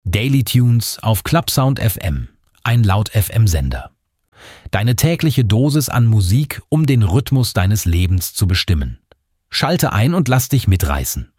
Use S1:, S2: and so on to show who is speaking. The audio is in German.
S1: Daily Tunes auf Clubsound FM, ein Laut-FM-Sender. Deine tägliche Dosis an Musik, um den Rhythmus deines Lebens zu bestimmen. Schalte ein und lass dich mitreißen.